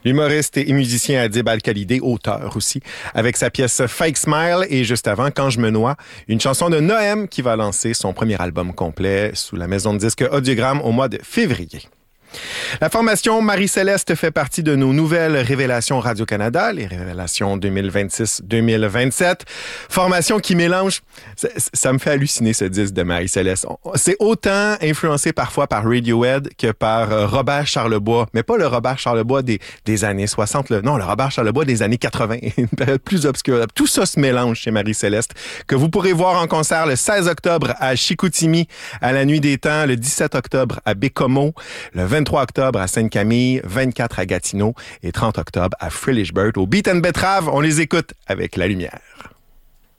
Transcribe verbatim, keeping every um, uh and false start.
L'humoriste et musicien Adib Al-Khalidé, auteur aussi, avec sa pièce Fake Smile et juste avant Quand je me noie, une chanson de Noem qui va lancer son premier album complet sous la maison de disques Audiogramme au mois de février. La formation Marie-Céleste fait partie de nos nouvelles révélations Radio-Canada, les révélations deux mille vingt-six deux mille vingt-sept. Formation qui mélange, ça, ça me fait halluciner ce disque de Marie-Céleste. C'est autant influencé parfois par Radiohead que par Robert Charlebois, mais pas le Robert Charlebois des, des années soixante, le, non, le Robert Charlebois des années quatre-vingts, une période plus obscure. Tout ça se mélange chez Marie-Céleste, que vous pourrez voir en concert le seize octobre à Chicoutimi, à la Nuit des Temps, le dix-sept octobre à Bécomo, le vingt-trois octobre à Sainte-Camille, vingt-quatre à Gatineau et trente octobre à Frelichburg. Au Beat and Betrave, on les écoute avec La Lumière.